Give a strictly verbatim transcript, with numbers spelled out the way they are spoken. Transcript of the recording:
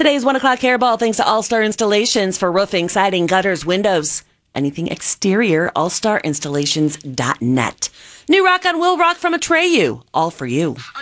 Today's one o'clock hairball thanks to All Star Installations for roofing, siding, gutters, windows, anything exterior. all star installations dot net. New rock on Will Rock from Atreyu. All for you.